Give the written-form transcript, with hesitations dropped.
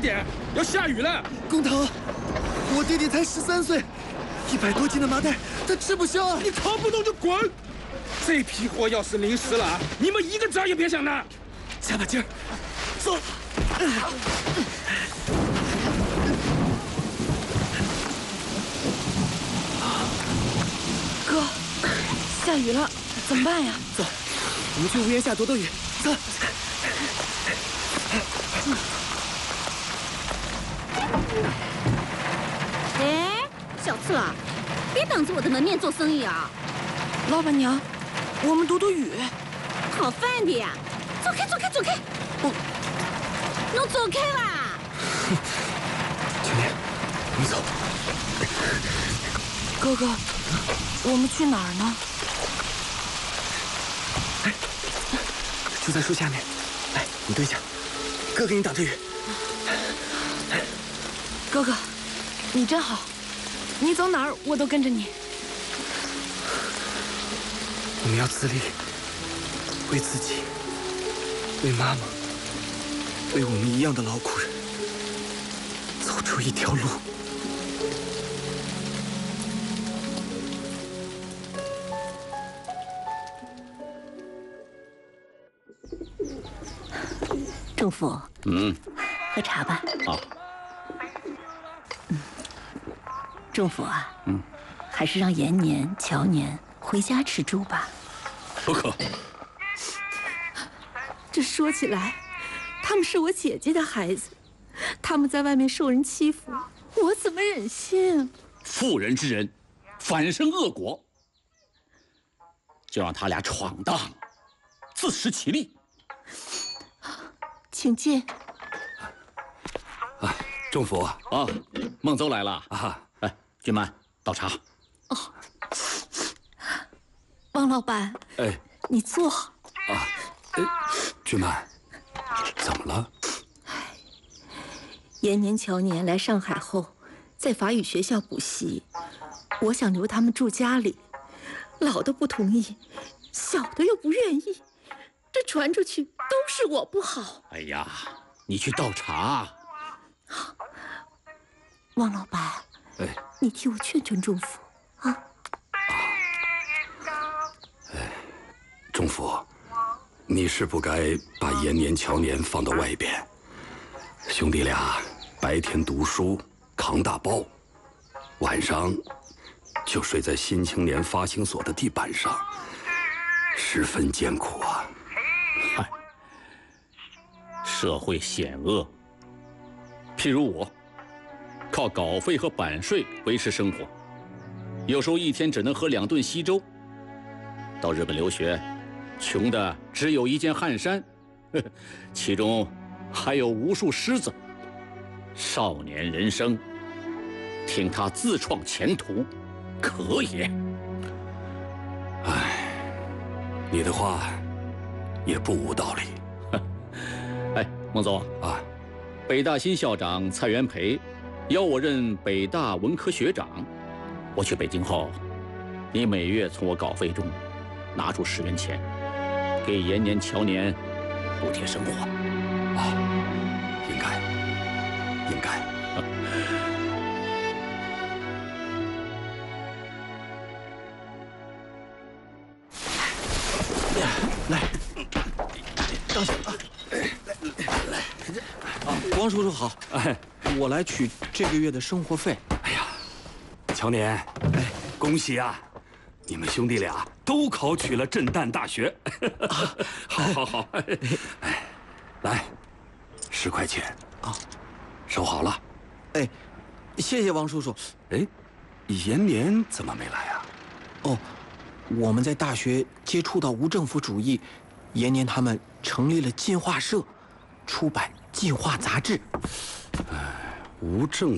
点，要下雨了。 工头，我弟弟才13岁，100多斤的麻袋他吃不消啊！ 你扛不动就滚！这批货要是淋湿了，你们一个渣也别想拿。 加把劲儿，走。 哥，下雨了，怎么办呀？ 走，我们去屋檐下躲躲雨。走。 哎，小次郎，别挡着我的门面做生意啊！ 老板娘，我们躲躲雨。 好饭的呀！走开，走开，走开！侬走开啦！ 秋莲，我们走。 哥哥，我们去哪儿呢？ 哎，就在树下面。来，你蹲下，哥给你挡着雨。 哥哥，你真好，你走哪儿我都跟着你。 我们要自立，为自己，为妈妈，为我们一样的劳苦人，走出一条路。 仲甫，喝茶吧。 好。 仲甫啊，还是让延年、乔年回家吃猪吧。 不可。 这说起来，他们是我姐姐的孩子，他们在外面受人欺负，我怎么忍心啊？ 妇人之仁，反生恶果，就让他俩闯荡，自食其力。 请进。 啊，仲甫啊，孟邹来了啊！ 来，君曼倒茶。 哦，王老板， 哎， 你坐。 啊，君曼，怎么了？ 延年、乔年来上海后，在法语学校补习，我想留他们住家里，老的不同意，小的又不愿意，这传出去都是我不好。 哎呀，你去倒茶。 王老板， 哎， 你替我劝劝仲甫啊。 哎，仲甫，你是不该把延年、乔年放到外边。兄弟俩白天读书扛大包，晚上就睡在新青年发行所的地板上，十分艰苦啊。 嗨，社会险恶，譬如我，靠稿费和版税维持生活，有时候一天只能喝2顿稀粥。到日本留学，穷的只有一件汗衫，其中还有无数虱子。少年人生，听他自创前途，可也。 哎，你的话也不无道理。 哎，孟邹啊， 北大新校长蔡元培邀我任北大文科学长。我去北京后，你每月从我稿费中拿出10元钱，给延年、乔年补贴生活。 啊，应该，应该。 来，当心啊！来，王叔叔好， 哎， 我来取这个月的生活费。 哎呀，乔年，哎，恭喜啊！你们兄弟俩都考取了震旦大学。好，好，好。哎，来，10块钱啊，收好了。 哎，谢谢王叔叔。 哎，延年怎么没来啊？ 哦，我们在大学接触到无政府主义，延年他们成立了进化社，出版进化杂志。 无政